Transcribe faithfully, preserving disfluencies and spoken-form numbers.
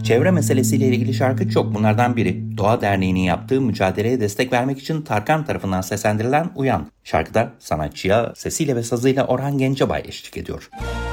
Çevre meselesiyle ilgili şarkı çok. Bunlardan biri Doğa Derneği'nin yaptığı mücadeleye destek vermek için Tarkan tarafından seslendirilen Uyan. Şarkıda sanatçıya sesiyle ve sazıyla Orhan Gencebay eşlik ediyor.